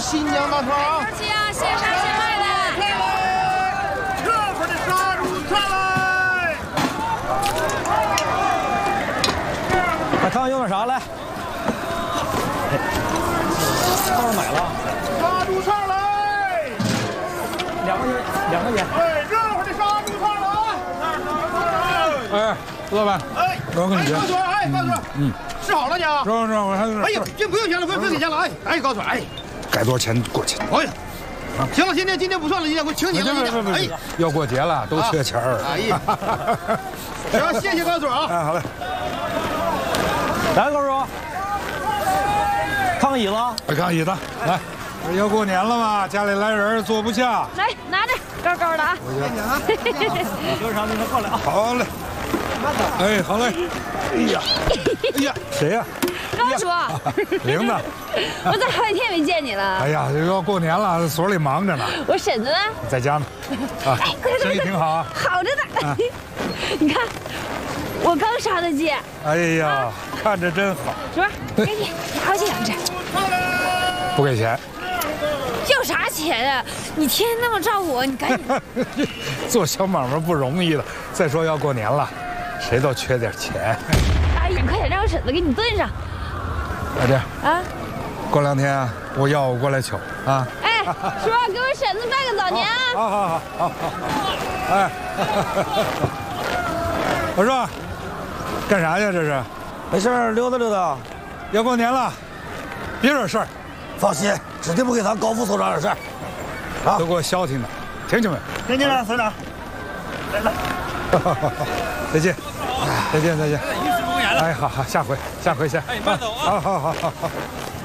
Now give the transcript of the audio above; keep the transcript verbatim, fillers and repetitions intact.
新疆大串啊！ 鸡啊，现杀现卖的。 来，这会儿的杀猪串来。 来看看有点啥来。多少买了？ 杀猪串来。 两块钱，两块钱。 哎，这会儿的杀猪串了啊！ 哎，老板， 哎， 我跟你高嘴，哎，高嘴，嗯，吃好了你啊？ 是是，我还是。 哎呀，这不用钱了，不用不用给钱了，哎，哎，高嘴，哎， 该多少钱过去。 哎呀，行了，今天今天不算了，今天我请你了，今天，哎， 要过节了，都缺钱儿。 哎呀，行，谢谢高嘴啊。 哎，好嘞。 来，高叔，看看椅子。 来看椅子，来，要过年了嘛，家里来人坐不下。 来，拿着，高高的啊。 谢谢啊。 有啥你们过来啊。 好嘞。哎，好嘞。哎呀，哎呀，谁呀？ 高叔， 玲子。 我咋好几天没见你了？ 哎呀，要过年了，所里忙着呢。 我婶子呢？ 在家呢。啊，生意挺好啊。 好着呢。你看，我刚杀的鸡。 哎呀，看着真好。 叔，给你，好几两只。 不给钱。 要啥钱啊？你天天那么照顾我，你赶紧。 做小买卖不容易的，再说要过年了，谁都缺点钱。 哎，你快点让我婶子给你炖上。 老弟啊， 过两天我要我过来取啊。 哎，叔，给我婶子拜个早年啊！ 好好好好好好。哎，我说，干啥去？这是？ 没事，溜达溜达。 要过年了，别惹事儿。 放心，指定不给咱高副所长惹事儿。 都给我消停的，听见没？ 听见了，所长。来来， 再见，再见再见。 一时无言了。 哎，好好，下回下回见。 哎，慢走啊。 好好好好好。